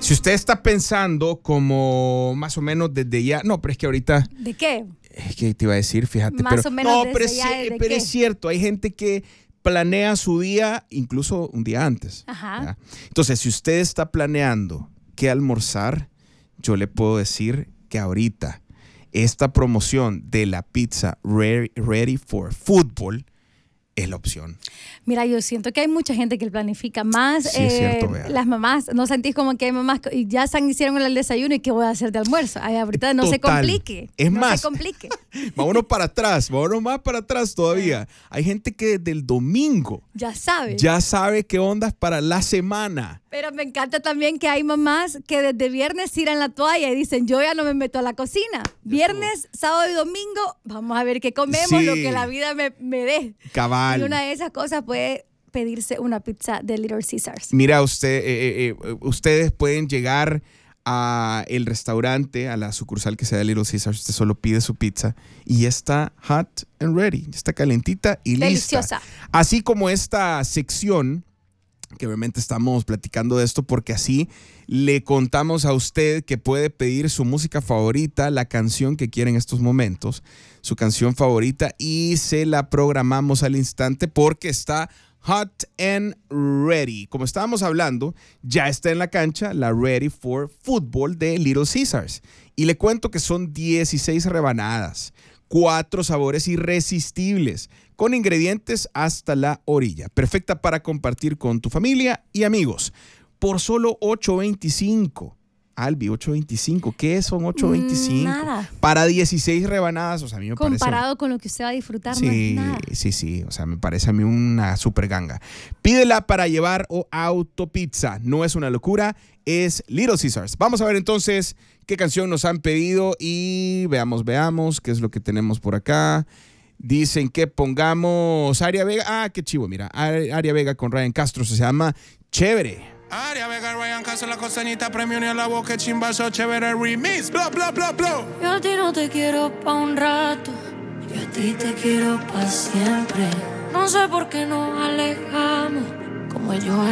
Si usted está pensando como más o menos desde ya, no, pero es que ahorita... ¿De qué? Es que te iba a decir, fíjate, Más o menos no, desde ya, ¿de pero qué? es cierto, hay gente que planea su día incluso un día antes. Ajá. ¿Ya? Entonces, si usted está planeando qué almorzar, yo le puedo decir que ahorita esta promoción de la pizza Ready for Football es la opción. Mira, yo siento que hay mucha gente que planifica más. Sí, es cierto, vea. Las mamás, ¿no sentís como que hay mamás y ya hicieron el desayuno y qué voy a hacer de almuerzo? Ay, ahorita no se Total. complique. Es no más, se complique. vámonos para atrás, vámonos más para atrás todavía. Hay gente que desde el domingo Ya sabes. ya sabe qué ondas para la semana. Pero me encanta también que hay mamás que desde viernes tiran la toalla y dicen, yo ya no me meto a la cocina. Viernes, sábado y domingo, vamos a ver qué comemos, Sí. lo que la vida me dé. Cabal. Y una de esas cosas puede pedirse una pizza de Little Caesars. Mira, ustedes pueden llegar a el restaurante, a la sucursal que sea de Little Caesars. Usted solo pide su pizza y ya está hot and ready. Ya está calentita y Deliciosa. lista. Así como esta sección, que obviamente estamos platicando de esto porque así le contamos a usted que puede pedir su música favorita, la canción que quiere en estos momentos, su canción favorita, y se la programamos al instante porque está hot and ready. Como estábamos hablando, ya está en la cancha la Ready for Football de Little Caesars. Y le cuento que son 16 rebanadas, 4 sabores irresistibles, con ingredientes hasta la orilla. Perfecta para compartir con tu familia y amigos. Por solo $8.25. Albi, $8.25. ¿Qué son $8.25? Nada. Para 16 rebanadas, o sea, a mí me parece... Comparado con lo que usted va a disfrutar, no es Sí, nada. sí, o sea, me parece a mí una super ganga. Pídela para llevar o autopizza. No es una locura, es Little Caesars. Vamos a ver entonces qué canción nos han pedido y veamos qué es lo que tenemos por acá. Dicen que pongamos Aria Vega. Ah, qué chivo, mira. Aria Vega con Ryan Castro, se llama Chévere. Aria Vega, Ryan Castro, la costeñita, premio ni a la boca, chimbazo, chévere, remix, bla, bla, bla, bla. Yo a ti no te quiero pa' un rato, yo a ti te quiero pa' siempre. No sé por qué nos alejamos, como yo